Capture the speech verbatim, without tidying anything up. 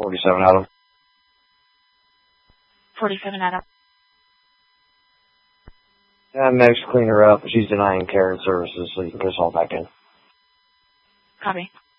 forty-seven Adam. forty-seven Adam. Yeah, Meg's clean her up. She's denying care and services, so you can put us all back in. Copy.